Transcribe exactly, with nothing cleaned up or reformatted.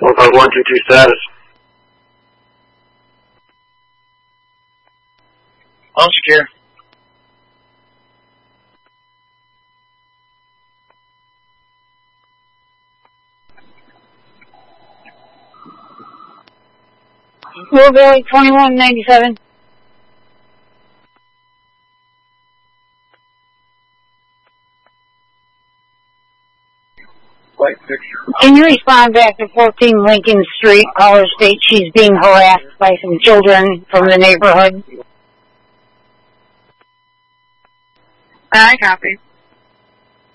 four five one two two status. All secure. Louisville twenty-one ninety-seven. Flight picture. Can you respond back to fourteen Lincoln Street, Color State? She's being harassed by some children from the neighborhood. I copy.